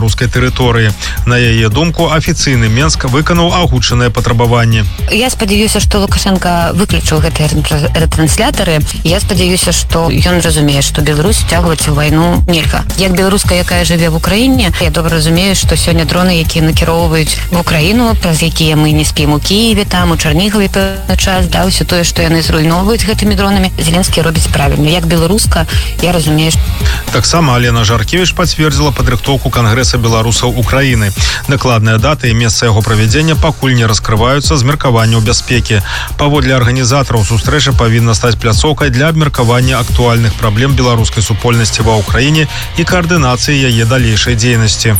беларускай тэрыторыі. На яе думку, афіцыйны Менск выканаў агучаныя патрабаванні. Я спадзяюся, што Лукашенко выключыў гэтыя ретранслятары. Я спадзяюся, што ён разумее, што Беларусь уцягваць у вайну нельга. Як беларуска, якая жыве в Украіне, я добра разумею, што сёння дроны, якія накіроўваюць в Украіну, праз якія мы не спім у Киеве, там у Чарнігаве пэўны час, ўсё тое, што яны зруйноўваюць гэтымі дронамі, Зеленскі робіць правільна. Як беларуска, я разумею. Таксама Алена Жаркевіч пацвердзіла падрыхтоўку Кангрэса беларусаў Украіны. Дакладныя даты і месца яго правядзення пакуль не раскрываюцца з меркаванняў бяспекі. Паводле арганізатараў сустрэча павінна стаць пляцоўкай для абмеркавання актуальных праблем беларускай супольнасці ва Ўкраіне і каардынацыі яе далейшай дзейнасці.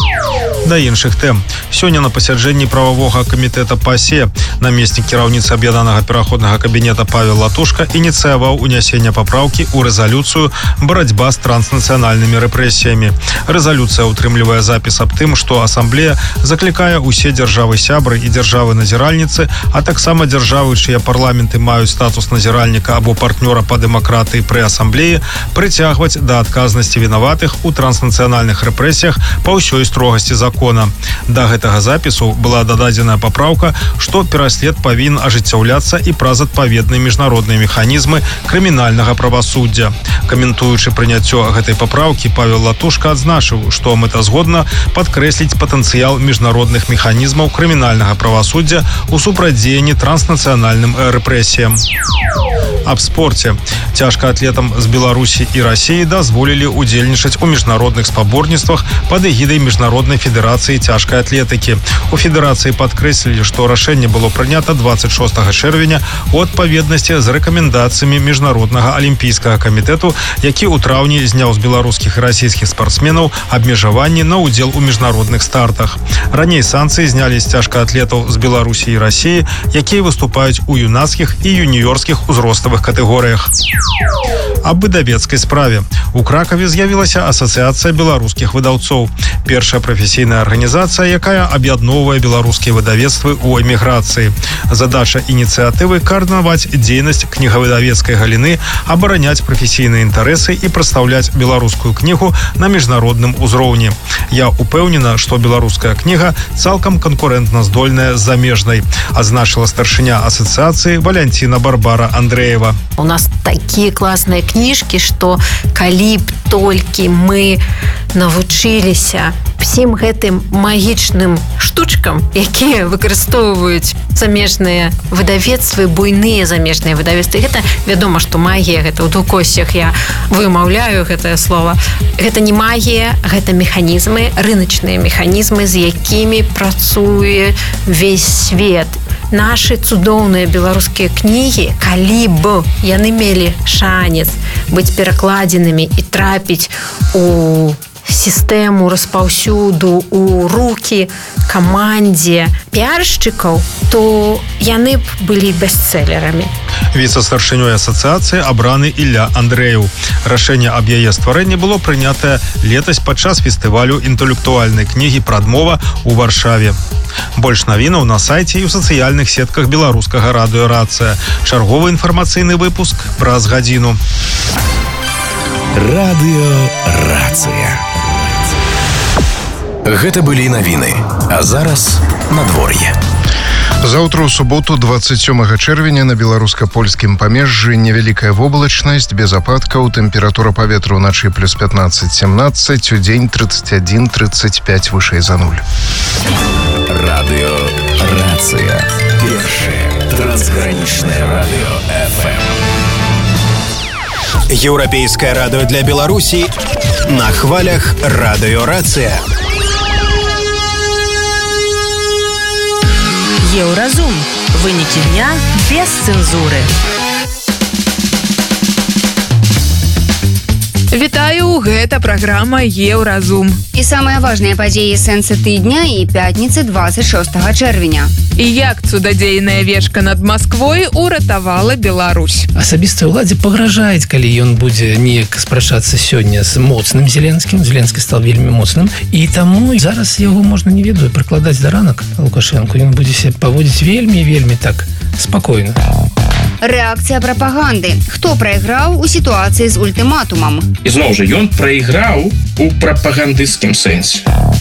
Да іншых тэм. Сёння на пасяджэнні прававога камітэта ПАСЕ намеснік кіраўніцы аб'яднанага пераходнага кабінета Павел Латушка ініцыяваў унясення папраўкі ў рэзалюцыю «Барацьба з транснацыянальнымі рэпрэсіямі». Рэзалюцыя ўтрымлівае запіс аб тым, што асамблея заклікае ўсе дзяржавы-сябры і дзяржавы-назіральніцы, а таксама дзяржавы, чыя парламенты маюць статус назіральніка або партнёра па дэмакратыі пры асамблеі, прыцягваць да адказнасці вінаватых у транснацыянальных рэпрэсіях па ўсёй строгасці закона. Да гэтага запісу была дададзеная папраўка, што пераслед павінен ажыццяўляцца і праз адпаведныя міжнародныя механізмы крымінальнага правасуддзя. Каментуючы прыняццё гэтай папраўкі, Павел Латушка адзначыў, што мэтазгодна падкрэсліць патэнцыял міжнародных механізмаў крымінальнага правасуддзя ў супрацьдзеянні транснацыянальным рэпрэсіям. Аб спорце. Цяжкаатлетам з Беларусі і Расіі дазволілі удзельнічаць у міжнародных спаборніцтвах пад эгідай міжнароднай федэрацыі цяжкай атлетыкі. У федэрацыі падкрэслілі, што рашэнне было прынята 26 чэрвеня у адпаведнасці з рэкамендацыямі міжнароднага алімпійскага камітэту, які ў траўні зняў з беларускіх і расійскіх спартсменаў абмежаванні на ўдзел у міжнародных стартах. Раней санкцыі знялі з цяжкаатлетаў з Беларусі і Расіі, якія выступаюць у юнацкіх і юніёрскіх узроставых катэгорыях. Аб выдавецкай справе. У Кракаве з'явілася асацыяцыя беларускіх выдаўцоў. Першая прафесійная арганізацыя, якая аб'ядноўвае беларускія выдавецтвы ў эміграцыі. Задача ініцыятывы каардынаваць дзейнасць кнігавыдавецкай галіны, абараняць прафесійныя інтарэсы і прадстаўляць беларускую кнігу на міжнародным узроўні. Я упэўнена, што беларуская кніга цалкам канкурэнтна здольная з замежнай, азначыла старшыня асацыяцыі Валянціна Барбара Андрэева. У нас такія класныя кніжкі, што калі б толькі мы навучыліся всім гэтым магічным штучкам, якія выкарыстоўваюць замежныя выдавецтвы, буйныя замежныя выдавецтвы. Гэта вядома, што магія, гэта ў двукосцях я вымаўляю гэтае слово. Гэта не магія, гэта механізмы, рыначныя механізмы, з якімі працуе увесь свет. Нашы цудоўныя беларускія кнігі, калі б яны мелі шанец быць перакладзенымі і трапіць у сістэму распаўсюду, у рукі камандзе піаршчыкаў, то яны б былі бестселерамі. Віцэ-старшынёй асацыяцыі абраны Ілля Андрэеў. Рашэнне аб яе стварэнні было прынятае летась падчас фестывалю інтэлектуальнай кнігі «Прадмова» у Варшаве. Больш навінаў на сайце і ў сацыяльных сетках беларускага радыё «Рацыя». Чарговы інфармацыйны выпуск праз гадзіну. Радыё «Рацыя». Гэта былі навіны. А зараз надвор'е. Заўтра ў суботу, 27 чэрвеня, на беларуска-польскім памежжы невялікая воблачнасць, без ападкаў, тэмпература паветра ўначы плюс 15-17, удзень 31-35 вышэй за 0. Радыё «Рацыя». Першае трансгранічнае радыё FM. Еўрапейскае радыё для Беларусі на хвалях радыё «Рацыя». Еўразум. Вынікі дня без цэнзуры. Вітаю, гэта праграма Еўразум. І самыя важныя падзеі сэнсы тыдня і пятніцы 26 чэрвеня. І як цудадзейная вечка над Масквой уратавала Беларусь. Асабістай уладзе пагражаюць, калі ён будзе неяк спрачацца сёння з моцным Зеленскім. Зеленскі стал вельмі моцным. І таму зараз яго можна, не ведаю, прыкладаць да ранак Лукашенку. Ён будзе себе паводзіць вельмі так спакойна. Рэакцыя прапаганды. Хто прайграў у сітуацыі з ультыматумам? І зноў жа, ён прайграў у прапагандысцкім сэнсе.